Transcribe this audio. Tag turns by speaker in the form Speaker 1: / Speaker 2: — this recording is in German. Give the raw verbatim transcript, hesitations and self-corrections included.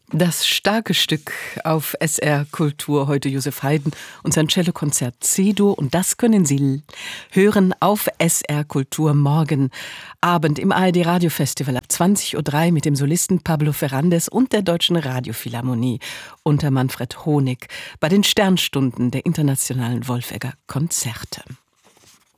Speaker 1: Das starke Stück auf S R Kultur, heute Josef Haydn und sein Cellokonzert C-Dur. Und das können Sie hören auf S R Kultur morgen Abend im A R D Radiofestival ab zwanzig Uhr drei mit dem Solisten Pablo Ferrandes und der Deutschen Radiophilharmonie unter Manfred Honig bei den Sternstunden der internationalen Wolfegger Konzerte.